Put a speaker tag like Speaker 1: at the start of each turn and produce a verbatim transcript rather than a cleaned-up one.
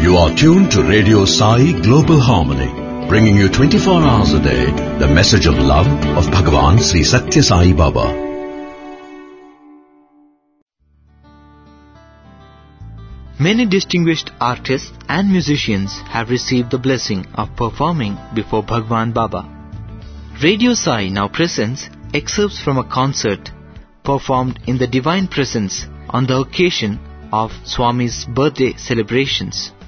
Speaker 1: You are tuned to Radio Sai Global Harmony, bringing you twenty-four hours a day the message of love of Bhagavan Sri Satya Sai Baba.
Speaker 2: Many distinguished artists and musicians have received the blessing of performing before Bhagwan Baba. Radio Sai now presents excerpts from a concert performed in the Divine Presence on the occasion of Swami's birthday celebrations.